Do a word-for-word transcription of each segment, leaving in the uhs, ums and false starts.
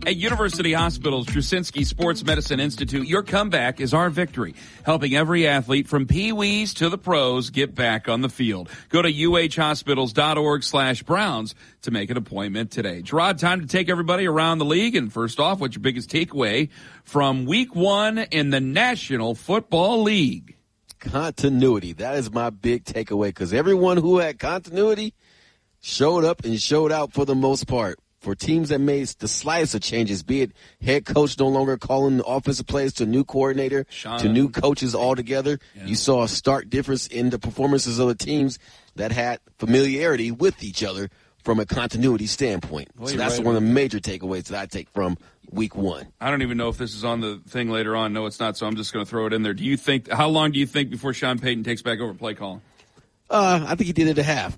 At University Hospital's Drusinski Sports Medicine Institute, your comeback is our victory, helping every athlete from pee-wees to the pros get back on the field. Go to uhhospitals.org slash Browns to make an appointment today. Gerard, time to take everybody around the league. And first off, what's your biggest takeaway from week one in the National Football League? Continuity. That is my big takeaway, because everyone who had continuity showed up and showed out for the most part. For teams that made the slightest of changes, be it head coach no longer calling the offensive plays to a new coordinator, Sean. to new coaches altogether, yeah. you saw a stark difference in the performances of the teams that had familiarity with each other from a continuity standpoint. Well, so that's right one of the major takeaways that I take from week one. I don't even know if this is on the thing later on. No, it's not, so I'm just going to throw it in there. Do you think, how long do you think before Sean Payton takes back over play calling? Uh, I think he did it at half.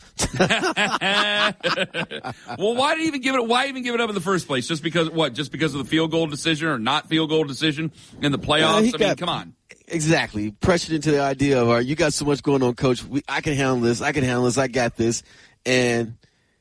Well, why did he even give it? Why even give it up in the first place? Just because what? Just because of the field goal decision or not field goal decision in the playoffs? Uh, I got, mean, come on. Exactly. Pressured into the idea of, all right, you got so much going on, coach. We, I can handle this. I can handle this. I got this. And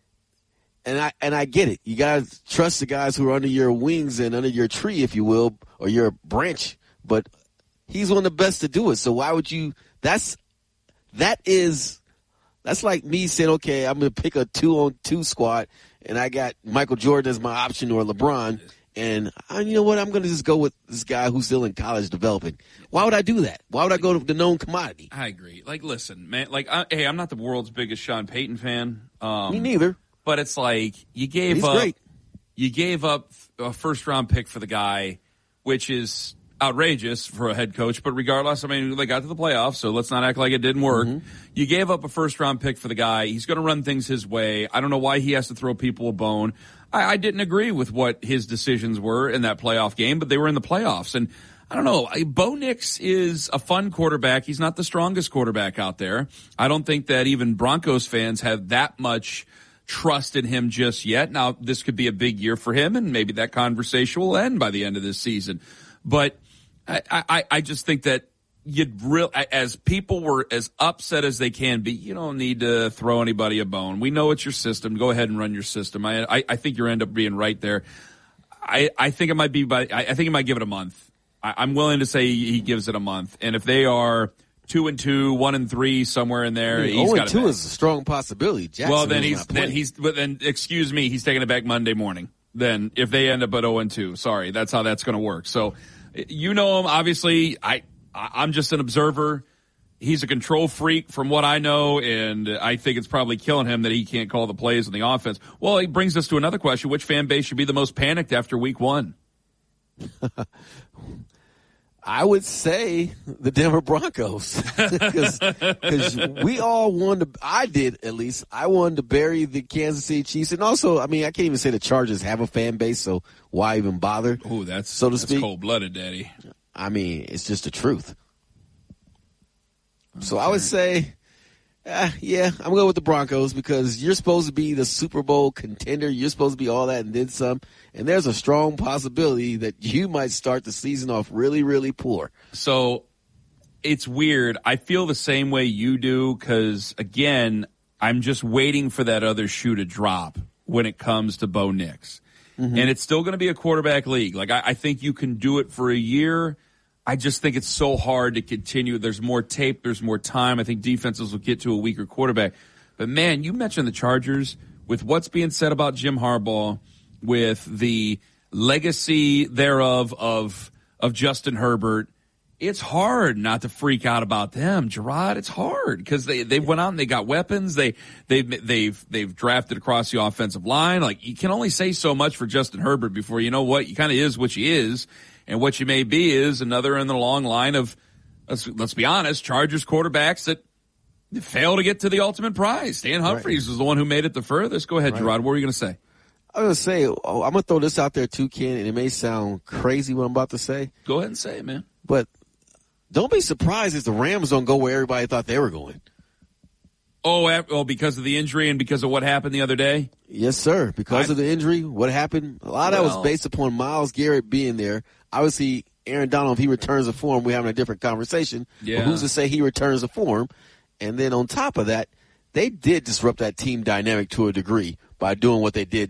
and I and I get it. You got to trust the guys who are under your wings and under your tree, if you will, or your branch. But he's one of the best to do it. So why would you? That's that is. That's like me saying, okay, I'm going to pick a two-on-two squad, and I got Michael Jordan as my option or LeBron, and I, you know what? I'm going to just go with this guy who's still in college developing. Why would I do that? Why would I go to the known commodity? I agree. Like, listen, man, like, I, hey, I'm not the world's biggest Sean Payton fan. Um, me neither. But it's like you gave He's up great. You gave up a first-round pick for the guy, which is outrageous for a head coach, but regardless, I mean, they got to the playoffs, so let's not act like it didn't work. Mm-hmm. You gave up a first-round pick for the guy. He's going to run things his way. I don't know why he has to throw people a bone. I, I didn't agree with what his decisions were in that playoff game, but they were in the playoffs. And I don't know, Bo Nix is a fun quarterback. He's not the strongest quarterback out there. I don't think that even Broncos fans have that much trust in him just yet. Now, this could be a big year for him, and maybe that conversation will end by the end of this season. But I, I, I just think that you'd real as people were as upset as they can be, you don't need to throw anybody a bone. We know it's your system. Go ahead and run your system. I I, I think you end up being right there. I, I think it might be by I, I think it might give it a month. I, I'm willing to say he gives it a month. And if they are two and two, one and three, somewhere in there, I mean, he's got two is a strong possibility. Jackson well, then he's then he's but then excuse me, he's taking it back Monday morning. Then if they end up at zero and two, sorry, that's how that's going to work. So. You know him, obviously. I, I'm just an observer. He's a control freak from what I know, and I think it's probably killing him that he can't call the plays on the offense. Well, it brings us to another question. Which fan base should be the most panicked after week one? I would say the Denver Broncos, because we all wanted to, I did at least, I wanted to bury the Kansas City Chiefs. And also, I mean, I can't even say the Chargers have a fan base, so why even bother? Oh, that's, so to that's speak. cold-blooded, Daddy. I mean, it's just the truth. Okay. So I would say, uh, yeah, I'm going to go with the Broncos, because you're supposed to be the Super Bowl contender. You're supposed to be all that and then some. And there's a strong possibility that you might start the season off really, really poor. So it's weird. I feel the same way you do, because, again, I'm just waiting for that other shoe to drop when it comes to Bo Nix. Mm-hmm. And it's still going to be a quarterback league. Like, I, I think you can do it for a year. I just think it's so hard to continue. There's more tape. There's more time. I think defenses will get to a weaker quarterback. But, man, you mentioned the Chargers. With what's being said about Jim Harbaugh, with the legacy thereof of of Justin Herbert, it's hard not to freak out about them, Gerard. It's hard because they they went out and they got weapons. They they've they've they've drafted across the offensive line. Like, you can only say so much for Justin Herbert before you know what, you kind of is what you is, and what you may be is another in the long line of, let's let's be honest, Chargers quarterbacks that fail to get to the ultimate prize. Stan Humphries right. was the one who made it the furthest. Go ahead, right. Gerard. What were you going to say? I was going to say, oh, I'm going to throw this out there too, Ken, and it may sound crazy what I'm about to say. Go ahead and say it, man. But don't be surprised if the Rams don't go where everybody thought they were going. Oh, oh, because of the injury and because of what happened the other day? Yes, sir. Because I, of the injury, what happened, a lot of well, that was based upon Myles Garrett being there. Obviously, Aaron Donald, if he returns to form, we're having a different conversation. Yeah. But who's to say he returns to form? And then on top of that, they did disrupt that team dynamic to a degree by doing what they did